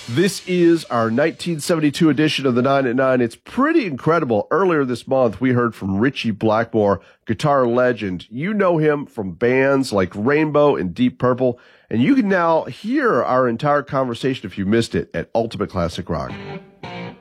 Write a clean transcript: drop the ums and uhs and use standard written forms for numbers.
This is our 1972 edition of the 9 at 9. It's pretty incredible. Earlier this month, we heard from Ritchie Blackmore, guitar legend. You know him from bands like Rainbow and Deep Purple, and you can now hear our entire conversation if you missed it at Ultimate Classic Rock.